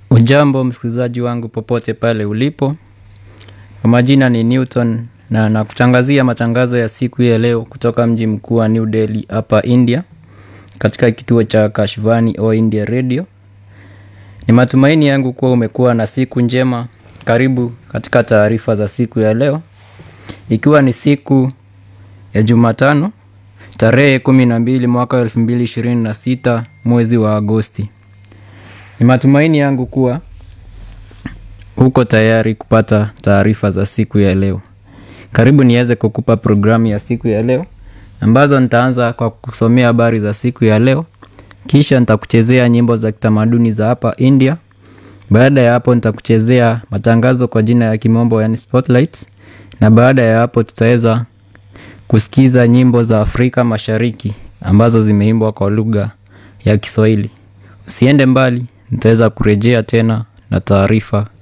Ujambo msikilizaji wangu popote pale ulipo. Kwa majina ni Newton na nakutangazia matangazo ya siku ya leo kutoka mji mkuu wa New Delhi hapa India, katika kituo cha Kashvani All India Radio. Ni matumaini yangu kuwa umekuwa na siku njema. Karibu katika taarifa za siku ya leo, ikiwa ni siku ya Jumatano tarehe 12 mwaka 2026 mwezi wa Agosti. Ni matumaini yangu kuwa uko tayari kupata taarifa za siku ya leo. Karibu niweze kukupa programu ya siku ya leo, ambazo nitaanza kwa kusomea habari za siku ya leo. Kisha nitakuchezea nyimbo za kitamaduni za hapa India. Baada ya hapo nitakuchezea matangazo kwa jina ya kimombo yani spotlights. Na baada ya hapo tutaweza kusikiza nyimbo za Afrika Mashariki ambazo zimeimbwa kwa lugha ya Kiswahili. Usiende mbali, nitaweza kurejea tena na taarifa